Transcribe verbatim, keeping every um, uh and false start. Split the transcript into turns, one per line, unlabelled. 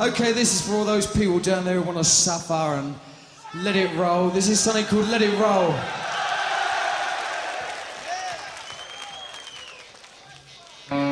Okay, this is for all those people down there who want to suffer and let it roll. This is something called Let It Roll.